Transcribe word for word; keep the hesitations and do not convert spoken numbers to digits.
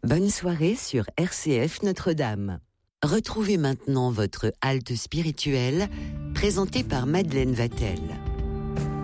Bonne soirée sur R C F Notre-Dame. Retrouvez maintenant votre halte spirituelle, présentée par Madeleine Vatel.